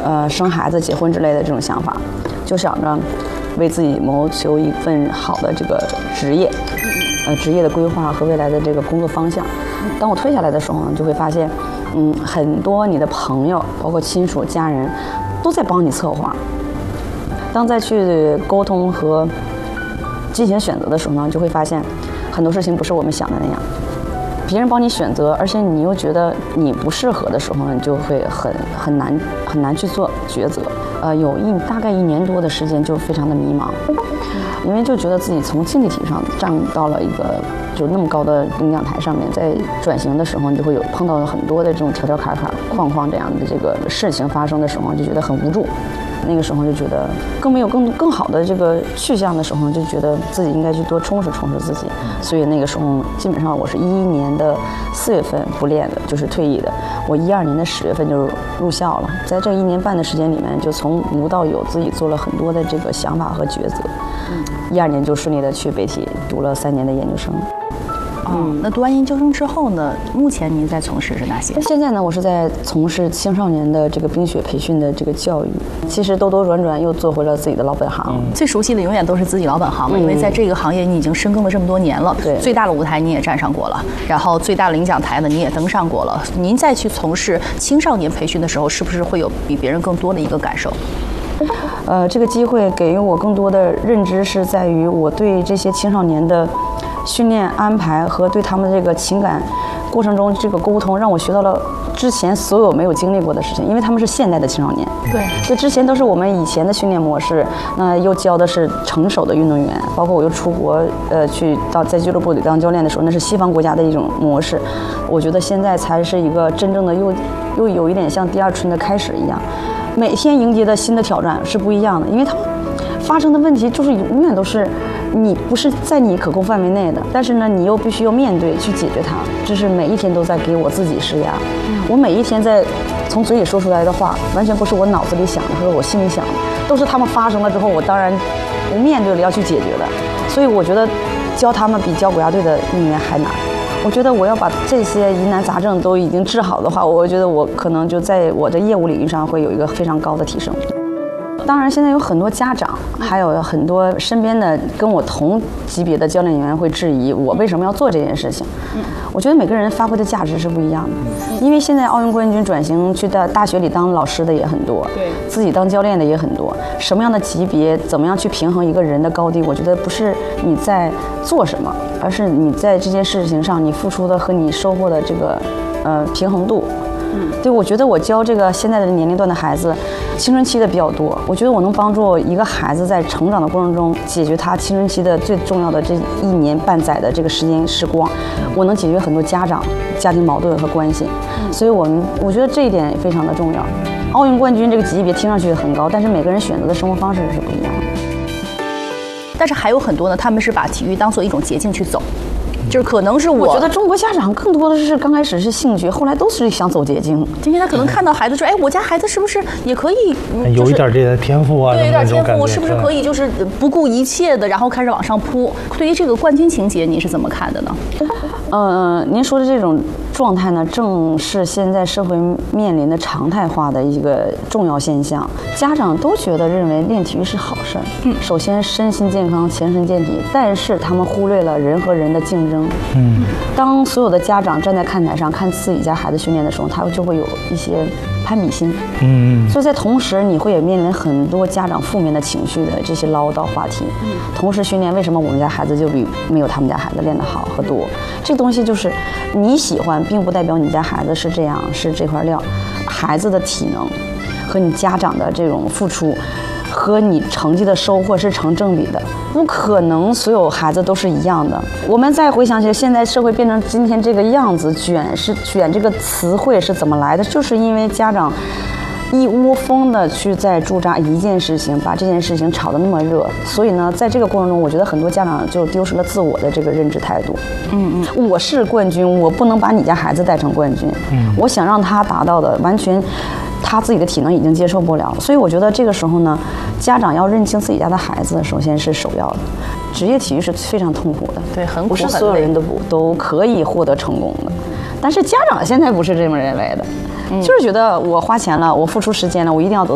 生孩子、结婚之类的这种想法，就想着为自己谋求一份好的这个职业，职业的规划和未来的这个工作方向。当我退下来的时候呢，就会发现，很多你的朋友，包括亲属、家人，都在帮你策划。当再去沟通和进行选择的时候呢，就会发现很多事情不是我们想的那样。别人帮你选择，而且你又觉得你不适合的时候呢，你就会很难去做抉择。有大概1年多的时间就非常的迷茫，因为就觉得自己从竞技体上站到了一个就那么高的领奖台上面，在转型的时候，你就会碰到了很多的这种条条坎坎、框框这样的这个事情发生的时候，就觉得很无助。那个时候就觉得更没有更好的这个去向的时候，就觉得自己应该去多充实自己。所以那个时候基本上我是11年的4月份不练的，就是退役的。我12年的10月份就入校了，在这1年半的时间里面，就从无到有，自己做了很多的这个想法和抉择。12年就顺利的去北体读了3年的研究生。 那读完研究生之后呢？目前您在从事是哪些？ 现在呢，我是在从事青少年的这个冰雪培训的这个教育。其实兜兜转转又做回了自己的老本行。 最熟悉的永远都是自己老本行嘛，因为在这个行业你已经深耕了这么多年了。 对， 最大的舞台你也站上过了，然后最大的领奖台呢你也登上过了。您再去从事青少年培训的时候，是不是会有比别人更多的一个感受？ 这个机会给予我更多的认知，是在于我对这些青少年的训练安排和对他们这个情感过程中这个沟通，让我学到了之前所有没有经历过的事情。因为他们是现代的青少年， 对， 之前都是我们以前的训练模式。那又教的是成熟的运动员，包括我又出国在俱乐部里当教练的时候，那是西方国家的一种模式。我觉得现在才是一个真正的又有一点像第二春的开始一样，每天迎接的新的挑战是不一样的，因为他们发生的问题就是永远都是你不是在你可控范围内的，但是呢，你又必须要面对去解决它。这是每一天都在给我自己施压。我每一天在从嘴里说出来的话，完全不是我脑子里想的或者我心里想的，都是他们发生了之后，我面对了要去解决的。所以我觉得教他们比教国家队的运动员还难。我觉得我要把这些疑难杂症都已经治好的话，我觉得我可能就在我的业务领域上会有一个非常高的提升。当然，现在有很多家长，还有很多身边的跟我同级别的教练员会质疑我为什么要做这件事情。我觉得每个人发挥的价值是不一样的，因为现在奥运冠军转型去在大学里当老师的也很多， 对， 自己当教练的也很多。什么样的级别，怎么样去平衡一个人的高低？我觉得不是你在做什么，而是你在这件事情上你付出的和你收获的这个平衡度。对，我觉得我教这个现在的年龄段的孩子，青春期的比较多。我觉得我能帮助一个孩子在成长的过程中解决他青春期的最重要的这1年半载的这个时光，我能解决很多家庭矛盾和关系。所以我觉得这一点非常的重要。奥运冠军这个级别听上去很高，但是每个人选择的生活方式是不一样的。 但是还有很多呢，他们是把体育当做一种捷径去走。就是可能是我觉得中国家长更多的是刚开始是兴趣，后来都是想走捷径。 今天他可能看到孩子说，哎，我家孩子是不是也可以， 有一点这个天赋啊？ 对，有点天赋，是不是可以就是不顾一切的，然后开始往上扑？对于这个冠军情节，你是怎么看的呢？ 您说的这种状态呢，正是现在社会面临的常态化的一个重要现象。家长都认为练体育是好事儿。首先身心健康，强身健体，但是他们忽略了人和人的竞争。当所有的家长站在看台上看自己家孩子训练的时候，他就会有一些攀比心。所以在同时，你会也面临很多家长负面的情绪的这些唠叨话题。同时训练，为什么我们家孩子就比没有他们家孩子练得好和多？这个东西就是你喜欢，并不代表你家孩子是这样，是这块料。孩子的体能和你家长的这种付出和你成绩的收获是成正比的，不可能所有孩子都是一样的。我们再回想起现在社会变成今天这个样子，卷这个词汇是怎么来的？就是因为家长一窝蜂的去在驻扎一件事情，把这件事情炒得那么热，所以呢，在这个过程中，我觉得很多家长就丢失了自我的这个认知态度。我是冠军，我不能把你家孩子带成冠军。我想让他达到的完全。他自己的体能已经接受不了，所以我觉得这个时候呢，家长要认清自己家的孩子，首先是首要的。职业体育是非常痛苦的， 对，很苦， 不是所有人都可以获得成功的。但是家长现在不是这么认为的，就是觉得我花钱了，我付出时间了，我一定要得